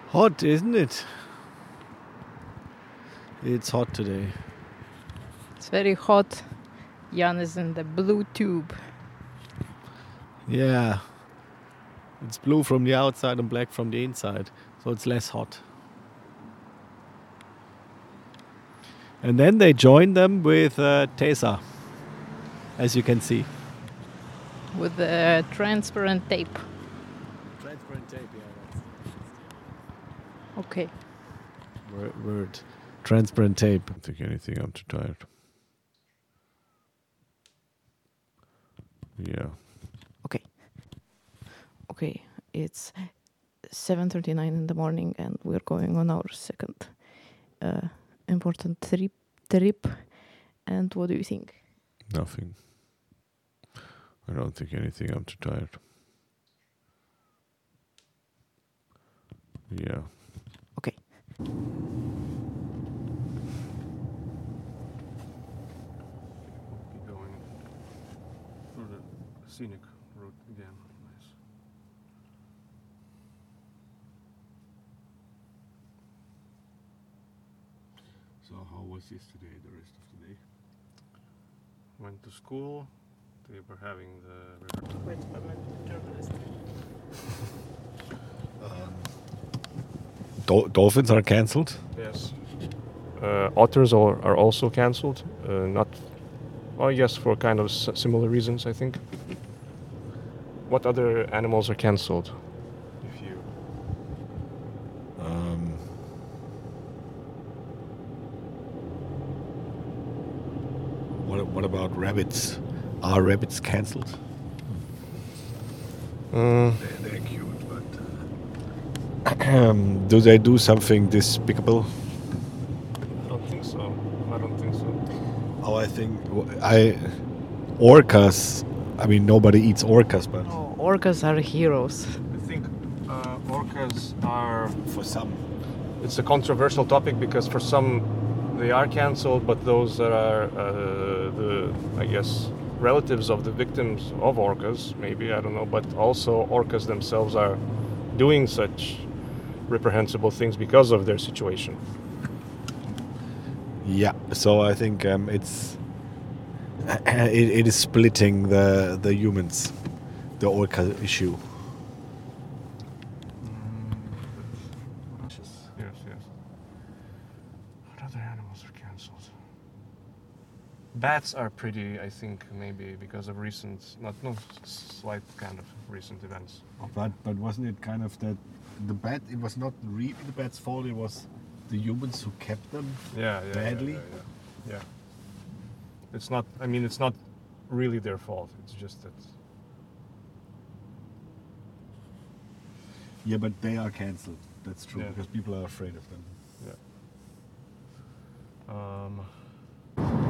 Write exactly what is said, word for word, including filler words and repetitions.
Hot, isn't it? It's hot today. It's very hot. Jan is in the blue tube. Yeah. It's blue from the outside and black from the inside, so it's less hot. And then they join them with uh, Tesa, as you can see. With the transparent tape. Transparent tape, yeah. That's Okay. word, word. Transparent tape. I don't think anything. I'm too tired. Yeah. Okay. Okay. It's seven thirty-nine in the morning, and we're going on our second uh, important trip. Trip. And what do you think? Nothing. I don't think anything. I'm too tired. Yeah. Okay. We'll be going through the scenic route again. Nice. So how was yesterday, the rest of the day? Went to school. They were having the river. Wait a minute, journalist. Um, Dol- dolphins are cancelled. Yes. Uh, otters are, are also cancelled. Uh, not, well, yes, for kind of s- similar reasons, I think. What other animals are cancelled? If you. Um, what what about rabbits? Are rabbits cancelled? Uh, They're, they're cute, but um, do they do something despicable? I don't think so. I don't think so. Oh, I think I orcas. I mean, nobody eats orcas, but Oh, orcas are heroes. I think uh, orcas are. for some, It's a controversial topic because for some they are cancelled, but those that are uh, the, I guess, relatives of the victims of orcas, maybe, I don't know, but also orcas themselves are doing such reprehensible things because of their situation. yeah. So I think um, it's it, it is splitting the the humans, the orca issue. Yes, yes. What other animals are cancelled? Bats are pretty, I think, maybe because of recent, not no, slight kind of recent events. But but wasn't it kind of that the bat? It was not really the bat's fault. It was the humans who kept them. Yeah, yeah, Badly? Yeah, yeah, yeah. yeah. It's not. I mean, it's not really their fault. It's just that. Yeah, but they are cancelled. That's true Yeah. because people are afraid of them. Yeah. Um.